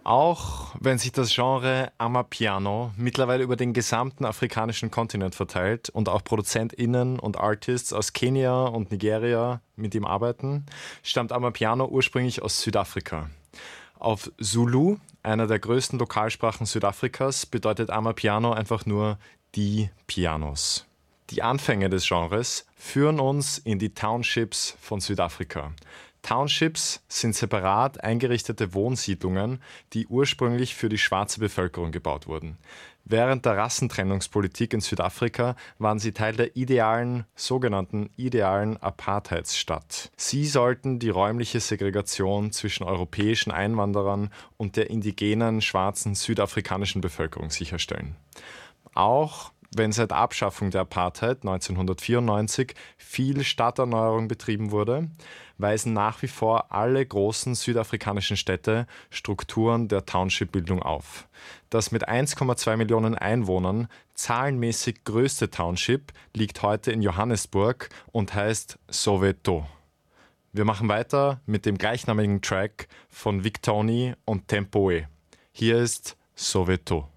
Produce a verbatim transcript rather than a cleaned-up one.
Auch wenn sich das Genre Amapiano mittlerweile über den gesamten afrikanischen Kontinent verteilt und auch ProduzentInnen und Artists aus Kenia und Nigeria mit ihm arbeiten, stammt Amapiano ursprünglich aus Südafrika. Auf Zulu, einer der größten Lokalsprachen Südafrikas, bedeutet Amapiano einfach nur die Pianos. Die Anfänge des Genres führen uns in die Townships von Südafrika. Townships sind separat eingerichtete Wohnsiedlungen, die ursprünglich für die schwarze Bevölkerung gebaut wurden. Während der Rassentrennungspolitik in Südafrika waren sie Teil der idealen, sogenannten idealen Apartheidsstadt. Sie sollten die räumliche Segregation zwischen europäischen Einwanderern und der indigenen, schwarzen südafrikanischen Bevölkerung sicherstellen. Auch wenn seit Abschaffung der Apartheid neunzehnhundertvierundneunzig viel Stadterneuerung betrieben wurde, weisen nach wie vor alle großen südafrikanischen Städte Strukturen der Township-Bildung auf. Das mit eins Komma zwei Millionen Einwohnern zahlenmäßig größte Township liegt heute in Johannesburg und heißt Soweto. Wir machen weiter mit dem gleichnamigen Track von Victony und Tempoe. Hier ist Soweto.